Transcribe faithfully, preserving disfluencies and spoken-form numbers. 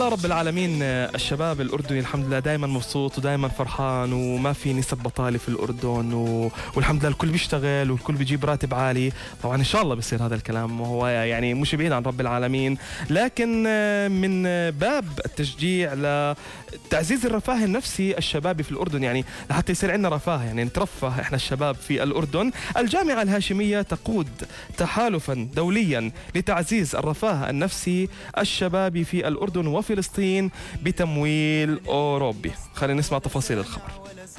لله رب العالمين. الشباب الأردني الحمد لله دائما مبسوط ودائما فرحان، وما في نسب بطالة في الأردن، و... والحمد لله الكل بيشتغل والكل بيجيب راتب عالي. طبعا إن شاء الله بيصير هذا الكلام، وهو يعني مش بعيد عن رب العالمين، لكن من باب التشجيع لتعزيز الرفاه النفسي الشبابي في الأردن، يعني لحتى يصير عندنا رفاه، يعني نترفه إحنا الشباب في الأردن. الجامعة الهاشمية تقود تحالفا دوليا لتعزيز الرفاه النفسي الشبابي في الأردن وفلسطين بتمويل أوروبي. خلينا نسمع تفاصيل الخبر.